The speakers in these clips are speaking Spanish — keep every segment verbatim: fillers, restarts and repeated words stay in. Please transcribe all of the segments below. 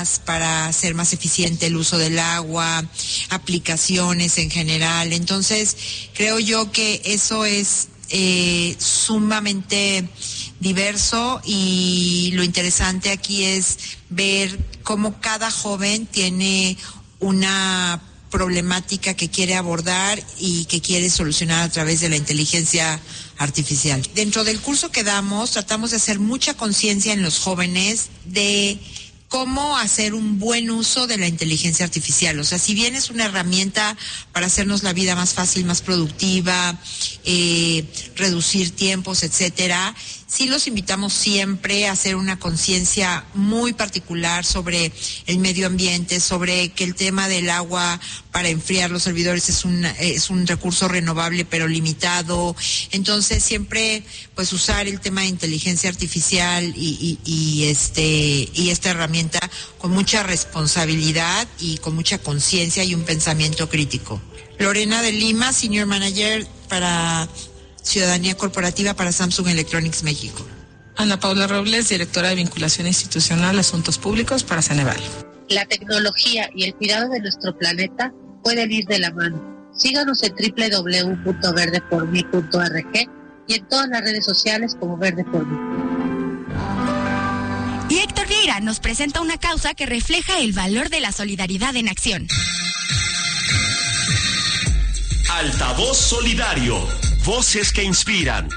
ideas para hacer más eficiente el uso del agua, aplicaciones en general. Entonces, creo yo que eso es eh, sumamente diverso, y lo interesante aquí es ver cómo cada joven tiene una problemática que quiere abordar y que quiere solucionar a través de la inteligencia artificial. Dentro del curso que damos, tratamos de hacer mucha conciencia en los jóvenes de cómo hacer un buen uso de la inteligencia artificial. O sea, si bien es una herramienta para hacernos la vida más fácil, más productiva, eh, reducir tiempos, etcétera, sí los invitamos siempre a hacer una conciencia muy particular sobre el medio ambiente, sobre que el tema del agua para enfriar los servidores es un es un recurso renovable pero limitado. Entonces siempre pues usar el tema de inteligencia artificial y, y, y este y esta herramienta con mucha responsabilidad y con mucha conciencia y un pensamiento crítico. Lorena de Lima, Senior Manager para Ciudadanía Corporativa para Samsung Electronics México. Ana Paula Robles, Directora de Vinculación Institucional, Asuntos Públicos para Ceneval. La tecnología y el cuidado de nuestro planeta pueden ir de la mano. Síganos en doble u doble u doble u punto verde por mí punto org y en todas las redes sociales como Verde por Mí. Y Héctor Vieira nos presenta una causa que refleja el valor de la solidaridad en acción. Altavoz Solidario. Voces que inspiran.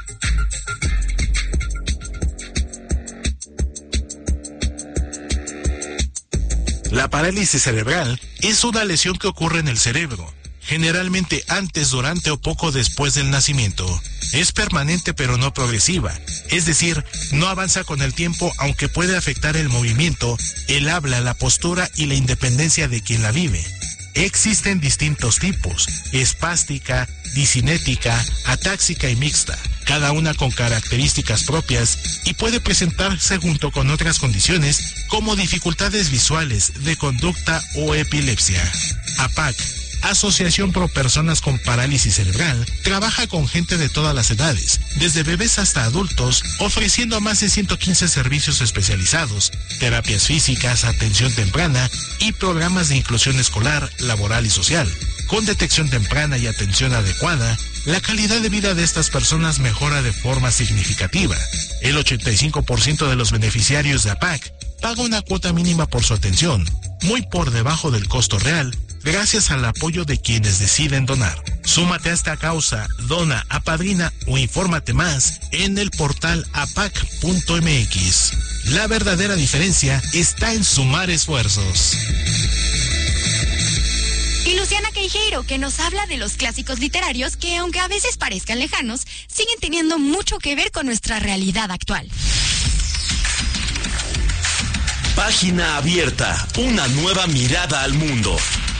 La parálisis cerebral es una lesión que ocurre en el cerebro, generalmente antes, durante o poco después del nacimiento. Es permanente pero no progresiva, es decir, no avanza con el tiempo, aunque puede afectar el movimiento, el habla, la postura y la independencia de quien la vive. Existen distintos tipos: espástica, dicinética, atáxica y mixta, cada una con características propias, y puede presentarse junto con otras condiciones como dificultades visuales, de conducta o epilepsia. A P A C, Asociación Pro Personas con Parálisis Cerebral, trabaja con gente de todas las edades, desde bebés hasta adultos, ofreciendo más de ciento quince servicios especializados, terapias físicas, atención temprana y programas de inclusión escolar, laboral y social. Con detección temprana y atención adecuada, la calidad de vida de estas personas mejora de forma significativa. El ochenta y cinco por ciento de los beneficiarios de A P A C paga una cuota mínima por su atención, muy por debajo del costo real, gracias al apoyo de quienes deciden donar. Súmate a esta causa, dona, apadrina o infórmate más en el portal apac punto m x. La verdadera diferencia está en sumar esfuerzos. Y Luciana Queijeiro, que nos habla de los clásicos literarios que, aunque a veces parezcan lejanos, siguen teniendo mucho que ver con nuestra realidad actual. Página abierta, una nueva mirada al mundo.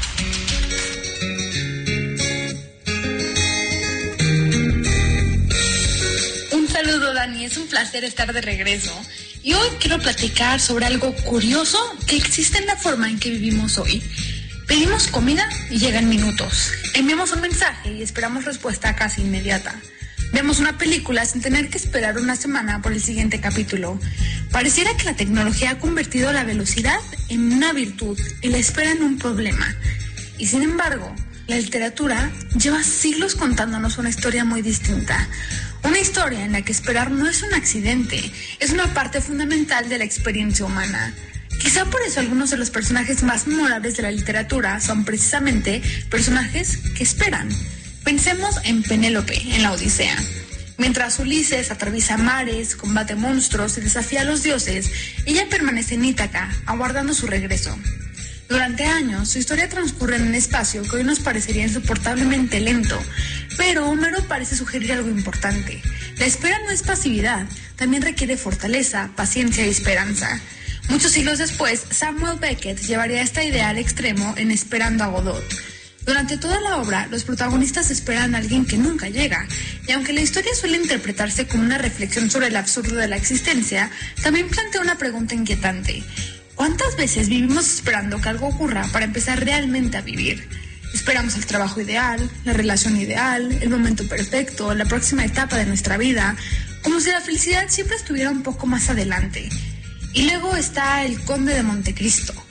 Un saludo, Dani, es un placer estar de regreso. Y hoy quiero platicar sobre algo curioso que existe en la forma en que vivimos hoy. Pedimos comida y llega en minutos. Enviamos un mensaje y esperamos respuesta casi inmediata. Vemos una película sin tener que esperar una semana por el siguiente capítulo. Pareciera que la tecnología ha convertido la velocidad en una virtud y la espera en un problema. Y sin embargo, la literatura lleva siglos contándonos una historia muy distinta. Una historia en la que esperar no es un accidente, es una parte fundamental de la experiencia humana. Quizá por eso algunos de los personajes más memorables de la literatura son precisamente personajes que esperan. Pensemos en Penélope, en la Odisea. Mientras Ulises atraviesa mares, combate monstruos y desafía a los dioses, ella permanece en Ítaca, aguardando su regreso. Durante años, su historia transcurre en un espacio que hoy nos parecería insoportablemente lento, pero Homero parece sugerir algo importante. La espera no es pasividad, también requiere fortaleza, paciencia y esperanza. Muchos siglos después, Samuel Beckett llevaría esta idea al extremo en Esperando a Godot. Durante toda la obra, los protagonistas esperan a alguien que nunca llega, y aunque la historia suele interpretarse como una reflexión sobre el absurdo de la existencia, también plantea una pregunta inquietante. ¿Cuántas veces vivimos esperando que algo ocurra para empezar realmente a vivir? Esperamos el trabajo ideal, la relación ideal, el momento perfecto, la próxima etapa de nuestra vida, como si la felicidad siempre estuviera un poco más adelante. Y luego está El Conde de Montecristo.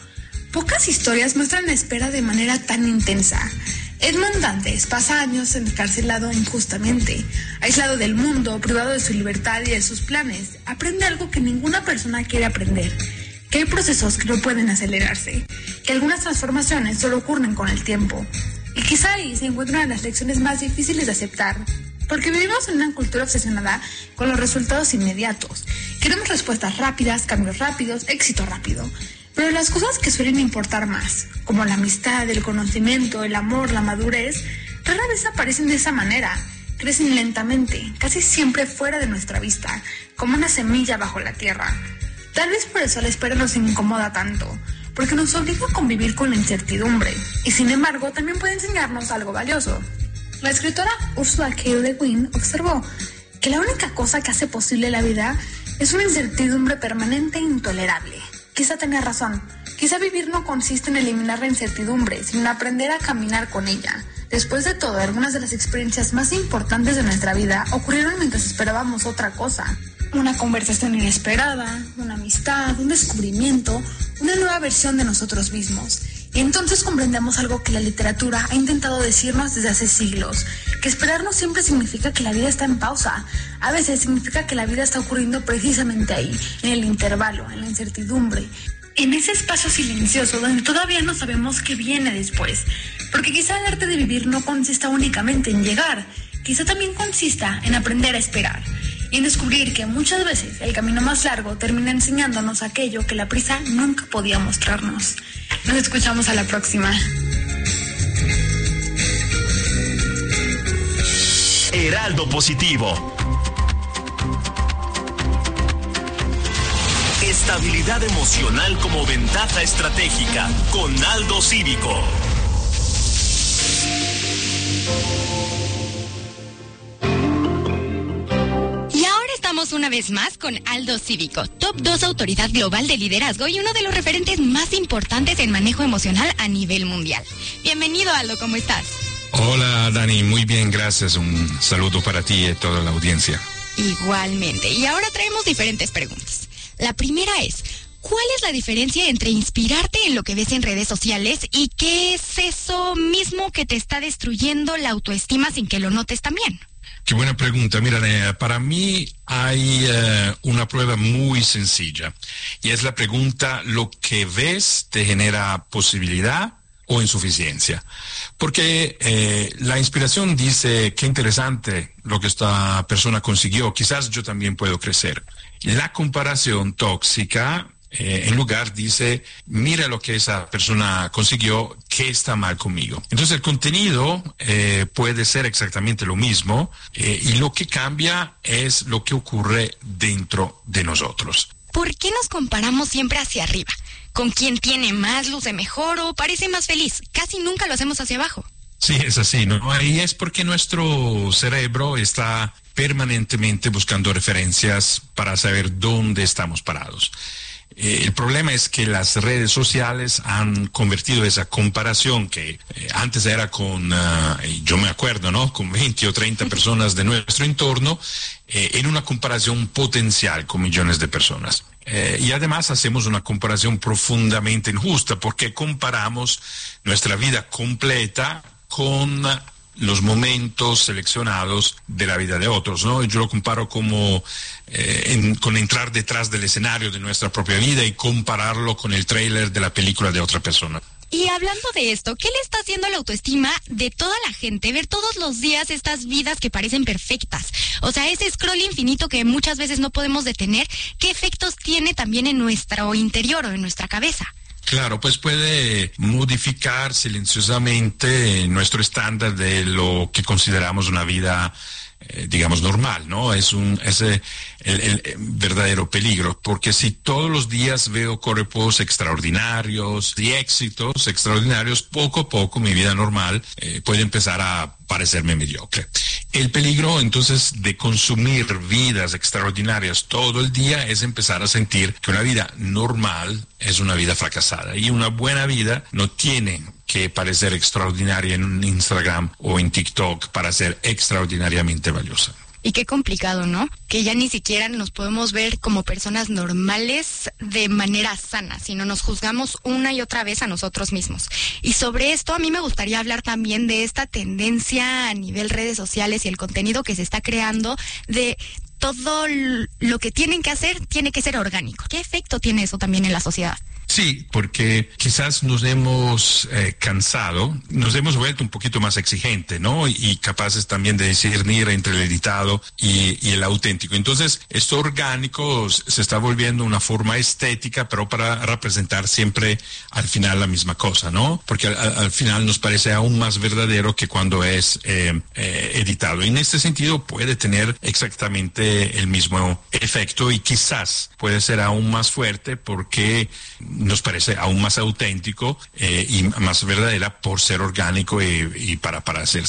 Pocas historias muestran la espera de manera tan intensa. Edmond Dantes pasa años encarcelado injustamente, aislado del mundo, privado de su libertad y de sus planes. Aprende algo que ninguna persona quiere aprender, que hay procesos que no pueden acelerarse, que algunas transformaciones solo ocurren con el tiempo. Y quizá ahí se encuentran las lecciones más difíciles de aceptar, porque vivimos en una cultura obsesionada con los resultados inmediatos. Queremos respuestas rápidas, cambios rápidos, éxito rápido. Pero las cosas que suelen importar más, como la amistad, el conocimiento, el amor, la madurez, rara vez aparecen de esa manera. Crecen lentamente, casi siempre fuera de nuestra vista, como una semilla bajo la tierra. Tal vez por eso la espera nos incomoda tanto, porque nos obliga a convivir con la incertidumbre, y sin embargo también puede enseñarnos algo valioso. La escritora Ursula K. Le Guin observó que la única cosa que hace posible la vida es una incertidumbre permanente e intolerable. Quizá tenía razón. Quizá vivir no consiste en eliminar la incertidumbre, sino en aprender a caminar con ella. Después de todo, algunas de las experiencias más importantes de nuestra vida ocurrieron mientras esperábamos otra cosa. Una conversación inesperada, una amistad, un descubrimiento, una nueva versión de nosotros mismos. Y entonces comprendemos algo que la literatura ha intentado decirnos desde hace siglos, que esperar no siempre significa que la vida está en pausa. A veces significa que la vida está ocurriendo precisamente ahí, en el intervalo, en la incertidumbre, en ese espacio silencioso donde todavía no sabemos qué viene después. Porque quizá el arte de vivir no consista únicamente en llegar, quizá también consista en aprender a esperar, y en descubrir que muchas veces el camino más largo termina enseñándonos aquello que la prisa nunca podía mostrarnos. Nos escuchamos a la próxima. Heraldo Positivo. Estabilidad emocional como ventaja estratégica con Aldo Cívico. Una vez más con Aldo Cívico, top dos autoridad global de liderazgo y uno de los referentes más importantes en manejo emocional a nivel mundial. Bienvenido, Aldo, ¿cómo estás? Hola, Dani, muy bien, gracias. Un saludo para ti y toda la audiencia. Igualmente, y ahora traemos diferentes preguntas. La primera es, ¿cuál es la diferencia entre inspirarte en lo que ves en redes sociales y qué es eso mismo que te está destruyendo la autoestima sin que lo notes también? Qué buena pregunta. Mira, eh, para mí hay eh, una prueba muy sencilla y es la pregunta: ¿lo que ves te genera posibilidad o insuficiencia? Porque eh, la inspiración dice, qué interesante lo que esta persona consiguió, quizás yo también puedo crecer. La comparación tóxica Eh, en lugar dice, mira lo que esa persona consiguió, ¿qué está mal conmigo? Entonces el contenido eh, puede ser exactamente lo mismo eh, y lo que cambia es lo que ocurre dentro de nosotros. ¿Por qué nos comparamos siempre hacia arriba? ¿Con quién tiene más, luce mejor o parece más feliz? Casi nunca lo hacemos hacia abajo. Sí, es así, ¿no? Y es porque nuestro cerebro está permanentemente buscando referencias para saber dónde estamos parados. Eh, el problema es que las redes sociales han convertido esa comparación que eh, antes era con, uh, yo me acuerdo, ¿no? Con veinte o treinta personas de nuestro entorno, eh, en una comparación potencial con millones de personas. Eh, y además hacemos una comparación profundamente injusta porque comparamos nuestra vida completa con los momentos seleccionados de la vida de otros, ¿no? Yo lo comparo como eh, en, con entrar detrás del escenario de nuestra propia vida y compararlo con el tráiler de la película de otra persona. Y hablando de esto, ¿qué le está haciendo a la autoestima de toda la gente? Ver todos los días estas vidas que parecen perfectas. O sea, ese scroll infinito que muchas veces no podemos detener, ¿qué efectos tiene también en nuestro interior o en nuestra cabeza? Claro, pues puede modificar silenciosamente nuestro estándar de lo que consideramos una vida, eh, digamos, normal, ¿no? Es un es el, el, el verdadero peligro, porque si todos los días veo cuerpos extraordinarios y éxitos extraordinarios, poco a poco mi vida normal eh, puede empezar a parecerme mediocre. El peligro, entonces, de consumir vidas extraordinarias todo el día es empezar a sentir que una vida normal es una vida fracasada. Y una buena vida no tiene que parecer extraordinaria en un Instagram o en TikTok para ser extraordinariamente valiosa. Y qué complicado, ¿no? Que ya ni siquiera nos podemos ver como personas normales de manera sana, sino nos juzgamos una y otra vez a nosotros mismos. Y sobre esto a mí me gustaría hablar también de esta tendencia a nivel redes sociales y el contenido que se está creando de todo lo que tienen que hacer tiene que ser orgánico. ¿Qué efecto tiene eso también en la sociedad? Sí, porque quizás nos hemos eh, cansado, nos hemos vuelto un poquito más exigentes, ¿no? Y, y capaces también de discernir entre el editado y, y el auténtico. Entonces, esto orgánico se está volviendo una forma estética, pero para representar siempre al final la misma cosa, ¿no? Porque al, al final nos parece aún más verdadero que cuando es eh, eh, editado. Y en este sentido puede tener exactamente el mismo efecto y quizás puede ser aún más fuerte porque nos parece aún más auténtico eh, y más verdadera por ser orgánico y, y para, para hacer